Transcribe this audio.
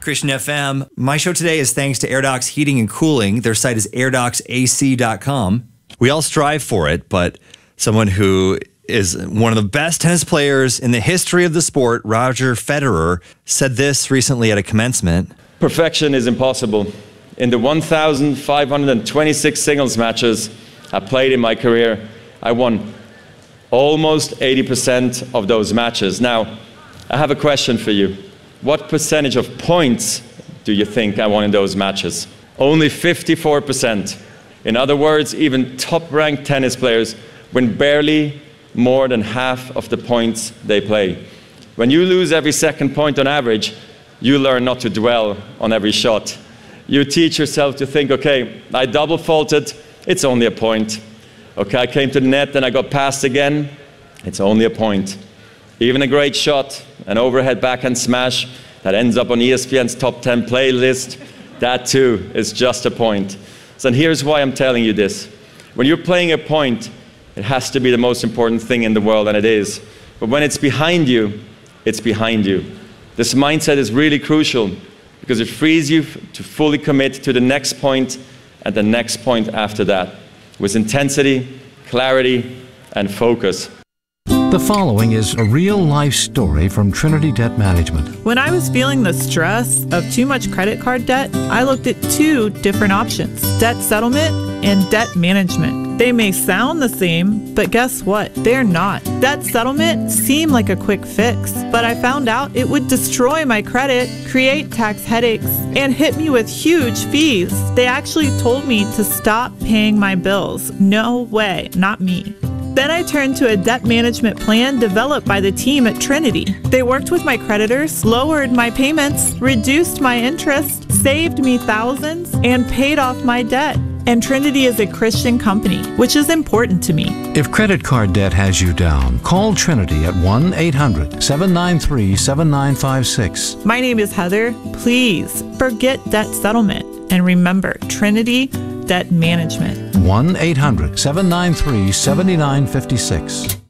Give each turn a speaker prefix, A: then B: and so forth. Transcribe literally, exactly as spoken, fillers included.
A: Christian F M. My show today is thanks to AirDocs Heating and Cooling. Their site is air docs A C dot com. We all strive for it, but someone who is one of the best tennis players in the history of the sport, Roger Federer, said this recently at a commencement.
B: Perfection is impossible. In the one thousand five hundred twenty-six singles matches I played in my career, I won almost eighty percent of those matches. Now, I have a question for you. What percentage of points do you think I won in those matches? Only fifty-four percent. In other words, even top-ranked tennis players win barely more than half of the points they play. When you lose every second point on average, you learn not to dwell on every shot. You teach yourself to think, okay, I double faulted, it's only a point. Okay, I came to the net and I got passed again, it's only a point. Even a great shot, an overhead backhand smash that ends up on E S P N's top ten playlist, that too is just a point. So here's why I'm telling you this. When you're playing a point, it has to be the most important thing in the world, and it is. But when it's behind you, it's behind you. This mindset is really crucial because it frees you to fully commit to the next point and the next point after that, with intensity, clarity, and focus.
C: The following is a real-life story from Trinity Debt Management.
D: When I was feeling the stress of too much credit card debt, I looked at two different options: debt settlement and debt management. They may sound the same, but guess what? They're not. Debt settlement seemed like a quick fix, but I found out it would destroy my credit, create tax headaches, and hit me with huge fees. They actually told me to stop paying my bills. No way, not me. Then I turned to a debt management plan developed by the team at Trinity. They worked with my creditors, lowered my payments, reduced my interest, saved me thousands, and paid off my debt. And Trinity is a Christian company, which is important to me.
C: If credit card debt has you down, call Trinity at one eight hundred, seven nine three, seven nine five six.
D: My name is Heather. Please forget debt settlement and remember Trinity Debt Management.
C: one eight hundred, seven nine three, seven nine five six.